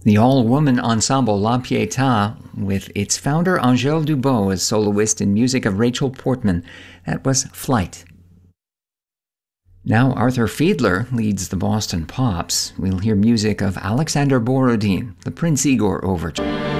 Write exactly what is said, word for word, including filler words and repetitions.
The all-woman ensemble La Pietà, with its founder Angèle Dubot as soloist and music of Rachel Portman. That was Flight. Now Arthur Fiedler leads the Boston Pops. We'll hear music of Alexander Borodin, the Prince Igor Overture.